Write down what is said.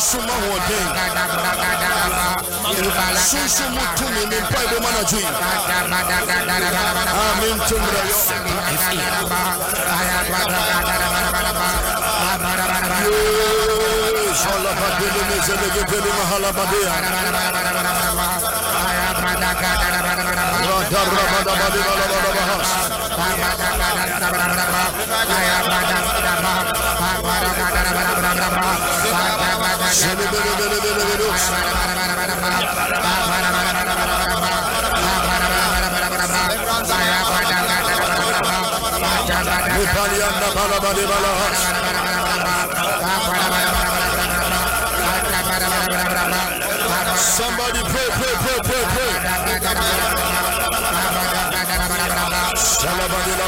Suma Hoden. Susumutumi in Bible Manager. Amen. Tumbrayo. Somebody pray.